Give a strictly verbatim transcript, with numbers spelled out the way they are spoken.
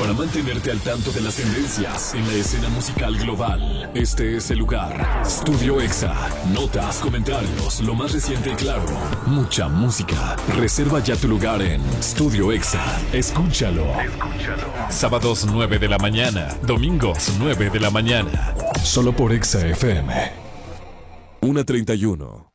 Para mantenerte al tanto de las tendencias en la escena musical global, este es el lugar. Studio Exa. Notas, comentarios, lo más reciente y claro. Mucha música. Reserva ya tu lugar en Studio Exa. Escúchalo. Escúchalo. Sábados nueve de la mañana. Domingos nueve de la mañana. Solo por Exa F M. una treinta y uno.